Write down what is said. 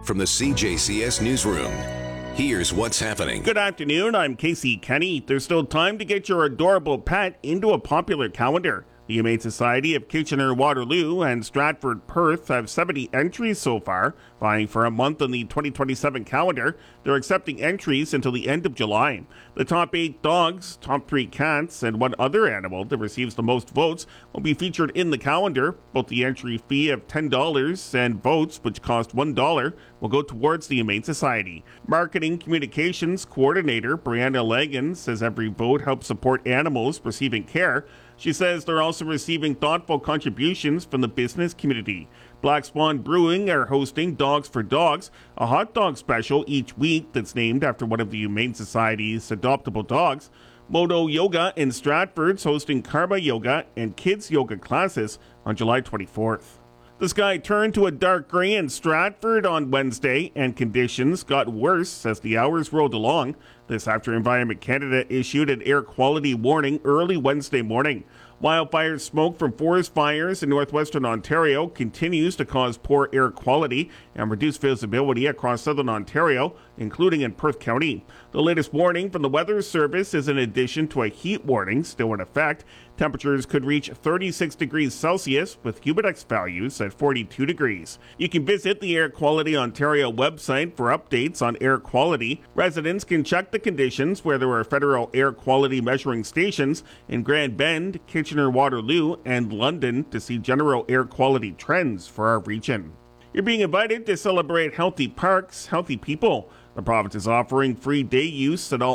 From the CJCS Newsroom, here's what's happening. Good afternoon, I'm Casey Kenny. There's still time to get your adorable pet into a popular calendar. The Humane Society of Kitchener-Waterloo and Stratford Perth have 70 entries so far, vying for a month on the 2027 calendar. They're accepting entries until the end of July. The top 8 dogs, top 3 cats, and one other animal that receives the most votes will be featured in the calendar. Both the entry fee of $10 and votes, which cost $1, will go towards the Humane Society. Marketing Communications Coordinator Brianna Lagan says every vote helps support animals receiving care. She says they're also receiving thoughtful contributions from the business community. Black Swan Brewing are hosting Dogs for Dogs, a hot dog special each week that's named after one of the Humane Society's adoptable dogs. Moto Yoga in Stratford's hosting Karma Yoga and Kids Yoga classes on July 24th. The sky turned to a dark gray in Stratford on Wednesday, and conditions got worse as the hours rolled along. This after Environment Canada issued an air quality warning early Wednesday morning. Wildfire smoke from forest fires in northwestern Ontario continues to cause poor air quality and reduce visibility across southern Ontario, including in Perth County. The latest warning from the Weather Service is in addition to a heat warning still in effect. Temperatures could reach 36 degrees Celsius with humidex values at 42 degrees. You can visit the Air Quality Ontario website for updates on air quality. Residents can check the conditions where there are federal air quality measuring stations in Grand Bend, Kitchener-Waterloo, and London to see general air quality trends for our region. You're being invited to celebrate healthy parks, healthy people. The province is offering free day use at all